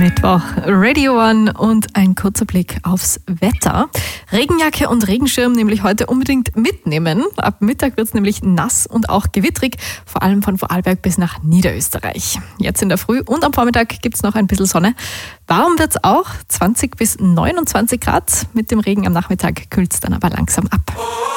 Mittwoch, Radio One und ein kurzer Blick aufs Wetter. Regenjacke und Regenschirm nämlich heute unbedingt mitnehmen. Ab Mittag wird es nämlich nass und auch gewittrig, vor allem von Vorarlberg bis nach Niederösterreich. Jetzt in der Früh und am Vormittag gibt es noch ein bisschen Sonne. Warm wird es auch, 20 bis 29 Grad. Mit dem Regen am Nachmittag kühlt es dann aber langsam ab.